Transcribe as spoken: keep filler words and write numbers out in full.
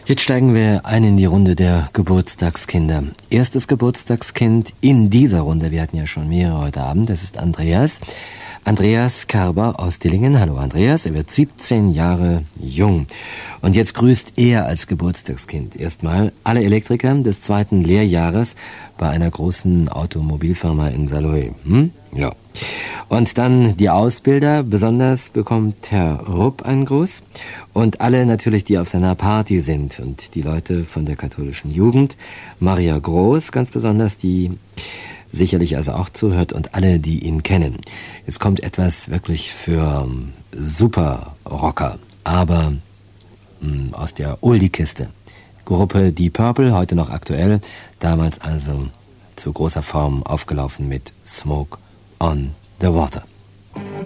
Jetzt steigen wir ein in die Runde der Geburtstagskinder. Erstes Geburtstagskind in dieser Runde, wir hatten ja schon mehrere heute Abend, das ist Andreas. Andreas Kerber aus Dillingen. Hallo Andreas, er wird siebzehn Jahre jung. Und jetzt grüßt er als Geburtstagskind erstmal alle Elektriker des zweiten Lehrjahres bei einer großen Automobilfirma in Saarlouis. Hm? Ja. Und dann die Ausbilder, besonders bekommt Herr Rupp einen Gruß. Und alle natürlich, die auf seiner Party sind. Und die Leute von der katholischen Jugend. Maria Groß ganz besonders, die sicherlich also auch zuhört, und alle, die ihn kennen. Jetzt kommt etwas wirklich für Super-Rocker, aber mh, aus der Oldie-Kiste. Gruppe Deep Purple, heute noch aktuell, damals also zu großer Form aufgelaufen mit Smoke on the Water.